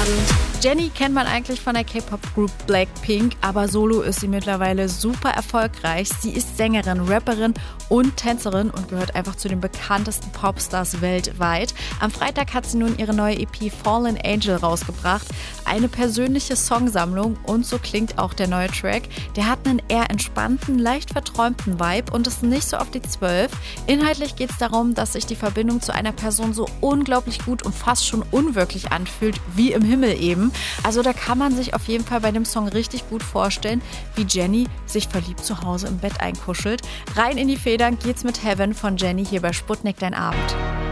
Jennie kennt man eigentlich von der K-Pop-Group Blackpink, aber solo ist sie mittlerweile super erfolgreich. Sie ist Sängerin, Rapperin und Tänzerin und gehört einfach zu den bekanntesten Popstars weltweit. Am Freitag hat sie nun ihre neue EP Fallen Angel rausgebracht. Eine persönliche Songsammlung und so klingt auch der neue Track. Der hat einen eher entspannten, leicht verträumten Vibe und ist nicht so auf die 12. Inhaltlich geht es darum, dass sich die Verbindung zu einer Person so unglaublich gut und fast schon unwirklich anfühlt, wie im Himmel eben. Also da kann man sich auf jeden Fall bei dem Song richtig gut vorstellen, wie Jennie sich verliebt zu Hause im Bett einkuschelt. Rein in die Federn geht's mit Heaven von Jennie hier bei Sputnik Dein Abend.